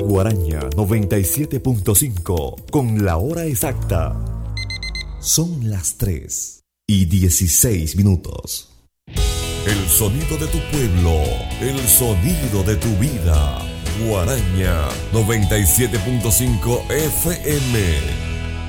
Guaraña 97.5 con la hora exacta. Son las 3:16. El sonido de tu pueblo, el sonido de tu vida. Guaraña 97.5 FM.